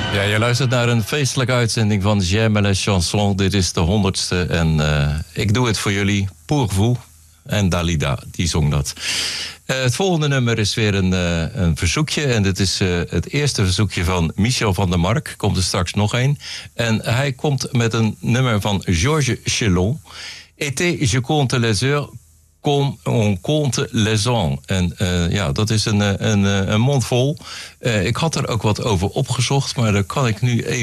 Ja, je luistert naar een feestelijke uitzending van J'aime les chansons. Dit is de 100ste en ik doe het voor jullie. Pour vous. En Dalida, die zong dat. Het volgende nummer is weer een verzoekje. En dit is het eerste verzoekje van Michel van der Mark. Komt er straks nog een. En hij komt met een nummer van Georges Chelon. Été, je compte les heures comme on compte les ans. En ja, dat is een mond vol. Ik had er ook wat over opgezocht, maar daar kan ik nu even